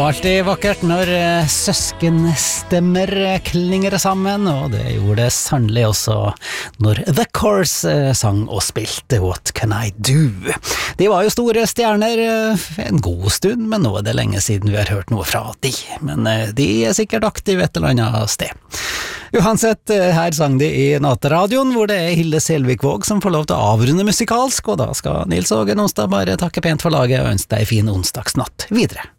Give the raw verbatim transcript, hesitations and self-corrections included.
alltid vakkert når eh, søskenstemmer eh, klinger sammen, og det gjorde det sannelig også når The Course eh, sang og spilte What Can I Do? De var jo store stjerner eh, en god stund, men nå er det lenge siden vi har hørt noe fra de. Men eh, de er sikkert aktive et eller annet sted. Uansett, eh, her sang de i Nateradioen, hvor det er Hilde Selvikvåg som får lov til å avrunde musikalsk, og da skal Nils Åge Nonstad bare takke pent for laget og ønske deg en fin onsdagsnatt videre.